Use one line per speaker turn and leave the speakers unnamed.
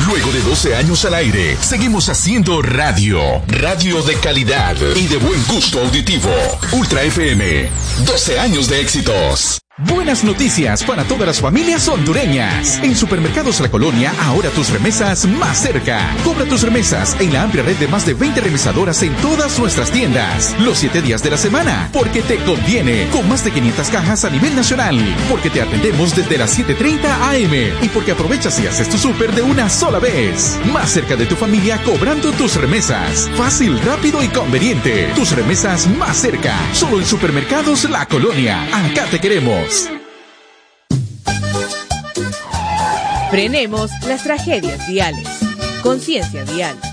Luego de 12 años al aire, seguimos haciendo radio. Radio de calidad y de buen gusto auditivo. Ultra FM. 12 años de éxitos.
Buenas noticias para todas las familias hondureñas. En Supermercados La Colonia, ahora tus remesas más cerca. Cobra tus remesas en la amplia red de más de 20 remesadoras en todas nuestras tiendas. Los 7 días de la semana, porque te conviene. Con más de 500 cajas a nivel nacional. Porque te atendemos desde las 7:30 AM. Y porque aprovechas y haces tu súper de una sola vez. Más cerca de tu familia cobrando tus remesas. Fácil, rápido y conveniente. Tus remesas más cerca. Solo en Supermercados La Colonia. Acá te queremos.
Frenemos las tragedias viales. Conciencia vial.